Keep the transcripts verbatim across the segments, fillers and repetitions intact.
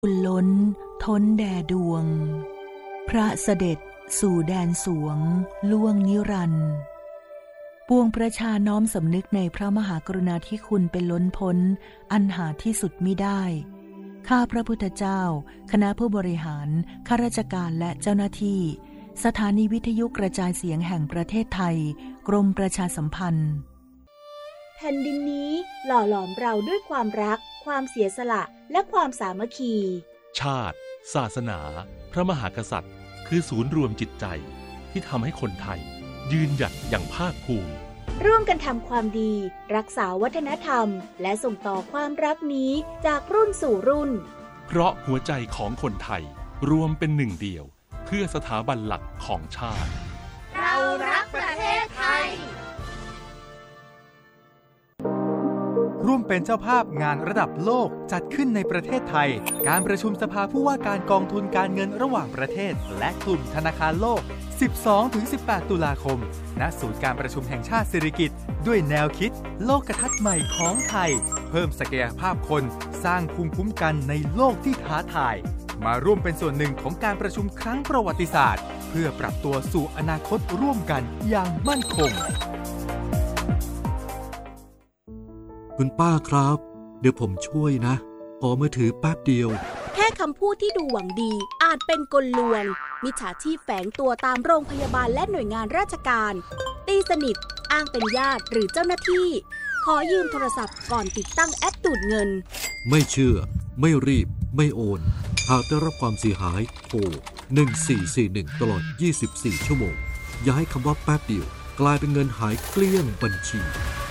อุ่นล้นท้นแด่ดวงพระเสด็จสู่แดนสวงล่วงนิรันดร์ปวงประชาน้อมสำนึกในพระมหากรุณาธิคุณเป็นล้นพ้นอันหาที่สุดมิได้ข้าพระพุทธเจ้าคณะผู้บริหารข้าราชการและเจ้าหน้าที่สถานีวิทยุกระจายเสียงแห่งประเทศไทยกรมประชาสัมพันธ์แผ่นดินนี้หล่อหลอมเราด้วยความรักความเสียสละและความสามัคคีชาติศาสนาพระมหากษัตริย์คือศูนย์รวมจิตใจที่ทำให้คนไทยยืนหยัดอย่างภาคภูมิร่วมกันทำความดีรักษาวัฒนธรรมและส่งต่อความรักนี้จากรุ่นสู่รุ่นเพราะหัวใจของคนไทยรวมเป็นหนึ่งเดียวเพื่อสถาบันหลักของชาติเรารักประเทศไทยร่วมเป็นเจ้าภาพงานระดับโลกจัดขึ้นในประเทศไทยการประชุมสภาผู้ว่าการกองทุนการเงินระหว่างประเทศและกลุ่มธนาคารโลก สิบสองถึงสิบแปด ตุลาคมณศูนย์การประชุมแห่งชาติสิริกิติ์ด้วยแนวคิดโลกทัศน์ใหม่ของไทยเพิ่มศักยภาพคนสร้างภูมิคุ้มกันในโลกที่ท้าทายมาร่วมเป็นส่วนหนึ่งของการประชุมครั้งประวัติศาสตร์เพื่อปรับตัวสู่อนาคตร่วมกันอย่างมั่นคงคุณป้าครับเดี๋ยวผมช่วยนะขอมือถือแป๊บเดียวแค่คำพูดที่ดูหวังดีอาจเป็นกลลวงมิจฉาชีพแฝงตัวตามโรงพยาบาลและหน่วยงานราชการตีสนิทอ้างเป็นญาติหรือเจ้าหน้าที่ขอยืมโทรศัพท์ก่อนติดตั้งแอปดูดเงินไม่เชื่อไม่รีบไม่โอนหากได้รับความเสียหายโทรหนึ่งสี่สี่หนึ่งตลอดยี่สิบสี่ชั่วโมงอย่าให้คำว่าแป๊บเดียวกลายเป็นเงินหายเกลี้ยงบัญชี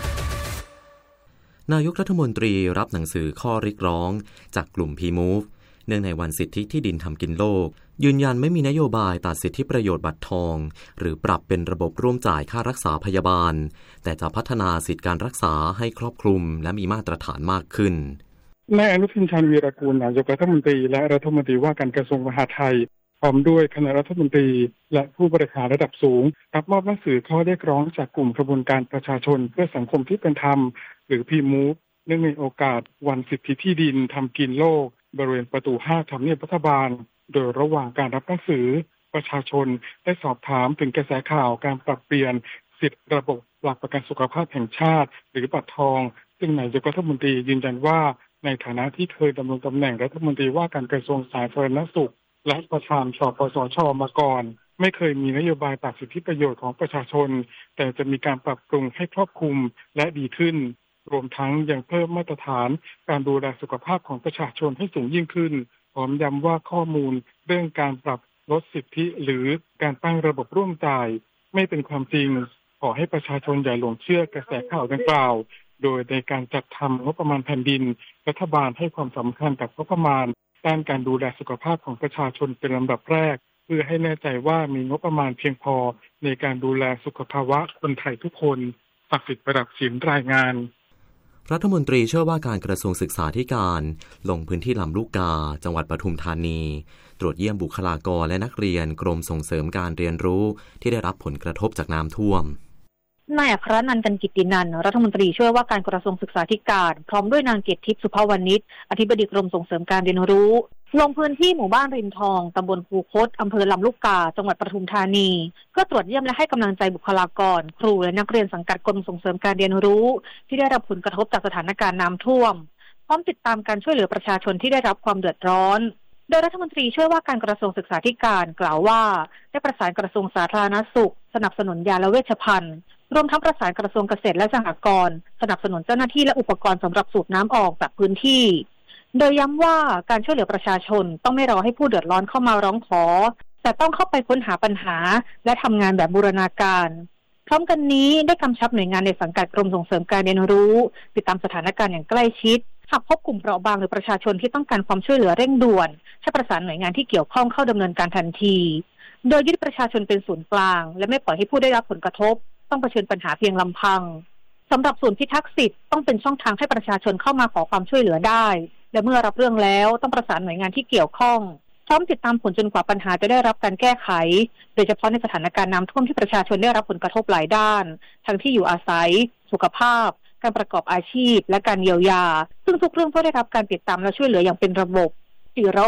นายกรัฐมนตรีรับหนังสือข้อเรียกร้องจากกลุ่ม พี มูฟ เนื่องในวันสิทธิที่ดินทำกินโลกยืนยันไม่มีนโยบายตัดสิทธิประโยชน์บัตรทองหรือปรับเป็นระบบร่วมจ่ายค่ารักษาพยาบาลแต่จะพัฒนาสิทธิการรักษาให้ครอบคลุมและมีมาตรฐานมากขึ้นนายอนุทินชาญวีรกูลนายกรัฐมนตรีและรัฐมนตรีว่าการกระทรวงมหาดไทยพร้อมด้วยคณะรัฐมนตรีและผู้บริหารระดับสูงรับมอบหนังสือข้อเรียกร้องจากกลุ่มกระบวนการประชาชนเพื่อสังคมที่เป็นธรรมหรือ พี มูฟ เนื่องในโอกาสวันสิทธิที่ดินทำกินโลกบริเวณประตูห้าทำเนียบรัฐบาลโดยระหว่างการรับหนังสือประชาชนได้สอบถามถึงกระแสข่าวการปรับเปลี่ยนสิทธิระบบหลักประกันสุขภาพแห่งชาติหรือบัตรทองซึ่งนายกรัฐมนตรียืนยันว่าในฐานะที่เคยดำรงตำแหน่งรัฐมนตรีว่าการกระทรวงสาธารณสุขและประธานสปสช.มาก่อนไม่เคยมีนโยบายตัดสิทธิประโยชน์ของประชาชนแต่จะมีการปรับปรุงให้ครอบคลุมและดีขึ้นรวมทั้งยังเพิ่มมาตรฐานการดูแลสุขภาพของประชาชนให้สูงยิ่งขึ้นพร้อมย้ำว่าข้อมูลเรื่องการปรับลดสิทธิหรือการตั้งระบบร่วมจ่ายไม่เป็นความจริงขอให้ประชาชนอย่าหลงเชื่อกระแสข่าวดังกล่าวโดยในการจัดทำงบประมาณแผ่นดินรัฐบาลให้ความสำคัญกับงบประมาณด้านการดูแลสุขภาพของประชาชนเป็นลำดับแรกเพื่อให้แน่ใจว่ามีงบประมาณเพียงพอในการดูแลสุขภาวะคนไทยทุกคนศักดิ์สิทธิ์ประดับศิลป์รายงานรัฐมนตรีเชื่อว่าการกระทรวงศึกษาธิการลงพื้นที่ลำลูกกาจังหวัดปทุมธานีตรวจเยี่ยมบุคลากรและนักเรียนกรมส่งเสริมการเรียนรู้ที่ได้รับผลกระทบจากน้ำท่วมนายอัครนันท์ กันกิตตินันท์รัฐมนตรีช่วยว่าการกระทรวงศึกษาธิการพร้อมด้วยนางเกตทิพย์สุภวรรณิชอธิบดีกรมส่งเสริมการเรียนรู้ลงพื้นที่หมู่บ้านริมทองตำบลคูคตอำเภอลำลูกกาจังหวัดปทุมธานีเพื่อตรวจเยี่ยมและให้กำลังใจบุคลากรครูและนักเรียนสังกัดกรมส่งเสริมการเรียนรู้ที่ได้รับผลกระทบจากสถานการณ์น้ำท่วมพร้อมติดตามการช่วยเหลือประชาชนที่ได้รับความเดือดร้อนโดยรัฐมนตรีช่วยว่าการกระทรวงศึกษาธิการกล่าวว่าได้ประสานกระทรวงสาธารณสุขสนับสนุนยาและเวชภัณฑ์รวมทั้งประสานกระทรวงเกษตรและสหกรณ์สนับสนุนเจ้าหน้าที่และอุปกรณ์สำหรับสูบน้ำออกจากพื้นที่โดยย้ำว่าการช่วยเหลือประชาชนต้องไม่รอให้ผู้เดือดร้อนเข้ามาร้องขอแต่ต้องเข้าไปค้นหาปัญหาและทำงานแบบบูรณาการพร้อมกันนี้ได้กำชับหน่วยงานในสังกัดกรมส่งเสริมการเรียนรู้ติดตามสถานการณ์อย่างใกล้ชิดหากพบกลุ่มเปราะบางหรือประชาชนที่ต้องการความช่วยเหลือเร่งด่วนให้ประสานหน่วยงานที่เกี่ยวข้องเข้าดำเนินการทันทีโดยยึดประชาชนเป็นศูนย์กลางและไม่ปล่อยให้ผู้ได้รับผลกระทบต้องเผชิญปัญหาเพียงลำพังสำหรับศูนย์พิทักษ์สิทธิ์ต้องเป็นช่องทางให้ประชาชนเข้ามาขอความช่วยเหลือได้และเมื่อรับเรื่องแล้วต้องประสานหน่วยงานที่เกี่ยวข้องพร้อมติดตามผลจนกว่าปัญหาจะได้รับการแก้ไขโดยเฉพาะในสถานการณ์น้ำท่วมที่ประชาชนได้รับผลกระทบหลายด้านทั้งที่อยู่อาศัยสุขภาพการประกอบอาชีพและการเยียวยาซึ่งทุกเรื่องต้องได้รับการติดตามและช่วยเหลืออย่างเป็นระบบจิร